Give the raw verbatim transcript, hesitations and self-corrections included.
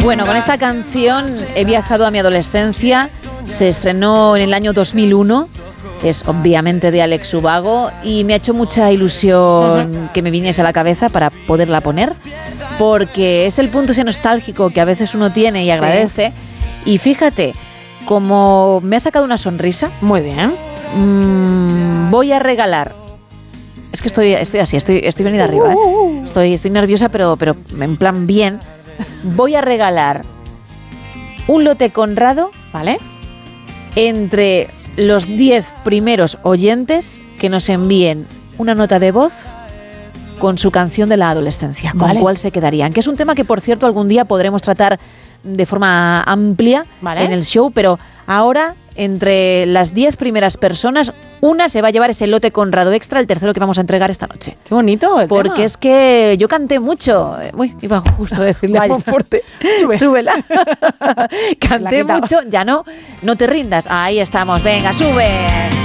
Bueno, con esta canción he viajado a mi adolescencia. Se estrenó en el año dos mil uno. Es obviamente de Alex Ubago y me ha hecho mucha ilusión uh-huh. que me viniese a la cabeza para poderla poner, porque es el punto ese nostálgico que a veces uno tiene y agradece. Sí. Y fíjate, como me ha sacado una sonrisa. Muy bien. Mmm, voy a regalar. Es que estoy, estoy así, estoy, estoy venida arriba. ¿eh? Estoy, estoy nerviosa, pero, pero en plan bien. Voy a regalar un lote Conrado, ¿vale? Entre los diez primeros oyentes que nos envíen una nota de voz con su canción de la adolescencia. ¿Con vale. cuál se quedarían? Que es un tema que, por cierto, algún día podremos tratar de forma amplia vale. en el show, pero ahora, entre las diez primeras personas, una se va a llevar ese lote Conrado Extra, el tercero que vamos a entregar esta noche. Qué bonito el Porque tema. Es que yo canté mucho. Uy, iba justo a decirle a Monforte, Sube. súbela. Canté mucho, ya no, no te rindas. Ahí estamos, venga, sube.